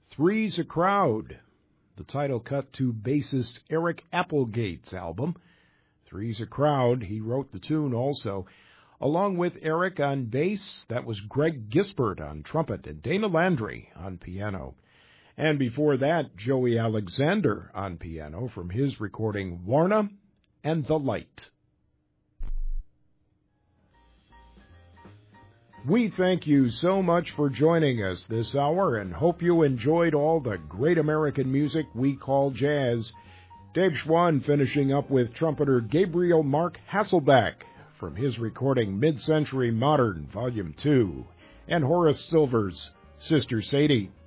Three's a Crowd, the title cut to bassist Eric Applegate's album. Three's a Crowd, he wrote the tune also. Along with Eric on bass, that was Greg Gisbert on trumpet and Dana Landry on piano. And before that, Joey Alexander on piano from his recording Warna and the Light. We thank you so much for joining us this hour and hope you enjoyed all the great American music we call jazz. Dave Schwann finishing up with trumpeter Gabriel Mark Hasselback from his recording Mid-Century Modern, Volume 2, and Horace Silver's Sister Sadie.